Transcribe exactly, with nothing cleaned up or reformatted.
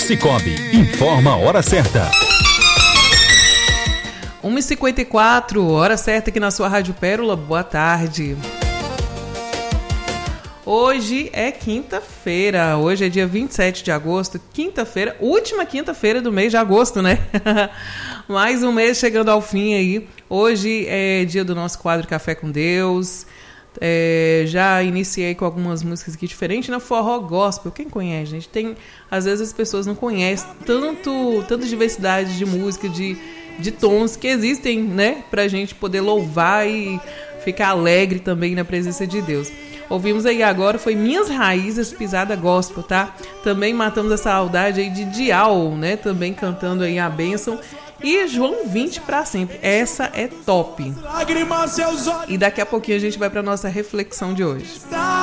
Cicobi, informa a hora certa. uma e cinquenta e quatro, hora certa aqui na sua Rádio Pérola. Boa tarde. Hoje é quinta-feira, hoje é dia vinte e sete de agosto, quinta-feira, última quinta-feira do mês de agosto, né? Mais um mês chegando ao fim aí. Hoje é dia do nosso quadro Café com Deus. É, já iniciei com algumas músicas aqui diferentes, né? Forró gospel, quem conhece, gente? Tem, às vezes as pessoas não conhecem tanto, tanta diversidade de música, de, de tons que existem, né? Pra gente poder louvar e ficar alegre também na presença de Deus. Ouvimos aí agora, foi Minhas Raízes, Pisada Gospel, tá? Também matamos a saudade aí de Dial, né? Também cantando aí a bênção. E João vinte para sempre. Essa é top. E daqui a pouquinho a gente vai para nossa reflexão de hoje.